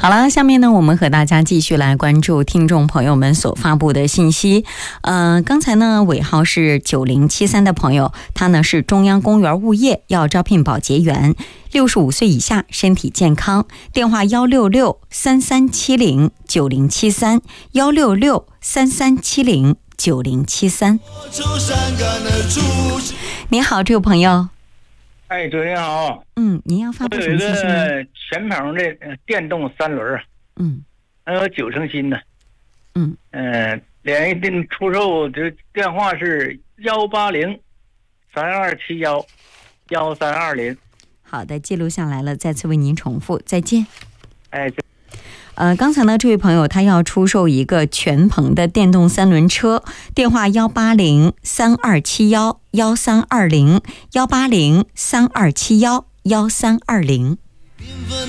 好了，下面呢，我们和大家继续来关注听众朋友们所发布的信息。刚才呢，尾号是9073的朋友，他呢是中央公园物业要招聘保洁员，65岁以下，身体健康，电话166-3370-9073，166-3370-9073。你好，这位朋友。 哎，主持人好。 您要发布什么信息呢？ 有一个全棚的电动3轮，还有9成新的。联系出售的电话是180-3271-1320。 好的，记录下来了，再次为您重复，再见。 哎。 刚才呢，这位朋友他要出售一个全棚的电动3轮车，电话180-3271-1320，180-3271-1320。